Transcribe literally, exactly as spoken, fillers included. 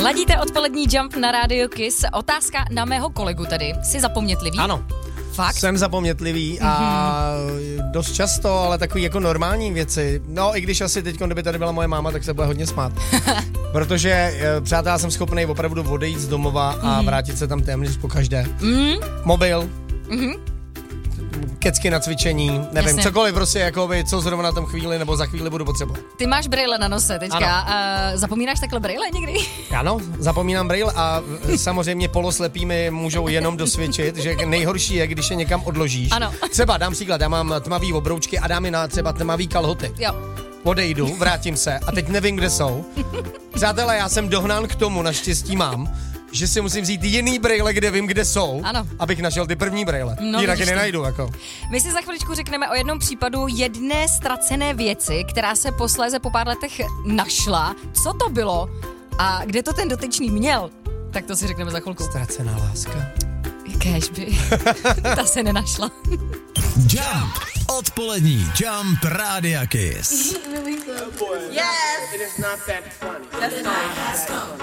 Ladíte odpolední Jump na Radio Kiss. Otázka na mého kolegu tady. Jsi zapomnětlivý? Ano. Fakt? Jsem zapomnětlivý a mm-hmm. dost často, ale takový jako normální věci. No i když asi teď, kdyby tady byla moje máma, tak se bude hodně smát. Protože, přátelé, já jsem schopný opravdu odejít z domova a mm-hmm. vrátit se tam téměř po každé. Mm-hmm. Mobil. Mm-hmm. Kecky na cvičení, nevím, Jasně. cokoliv prostě, jakoby, co zrovna na tom chvíli nebo za chvíli budu potřebovat. Ty máš brejle na nose teďka. Uh, zapomínáš takhle brejle někdy? Ano, zapomínám brejle a samozřejmě poloslepí mi můžou jenom dosvědčit, že nejhorší je, když je někam odložíš. Ano. Třeba dám příklad, já mám tmavý obroučky a dám je na třeba tmavý kalhoty. Jo. Odejdu, vrátím se a teď nevím, kde jsou. Přátelé, já jsem dohnán k tomu, naštěstí mám, že si musím vzít jiný brejle, kde vím, kde jsou, ano. abych našel ty první brejle. No, Jinak je nenajdu. Jako. My si za chviličku řekneme o jednom případu jedné ztracené věci, která se posléze po pár letech našla. Co to bylo a kde to ten dotyčný měl? Tak to si řekneme za chvilku. Ztracená láska. Kéžby. Ta se nenašla. Jump. Odpolední Jump Rádia Kiss. Yes. It is not that funny. That's not.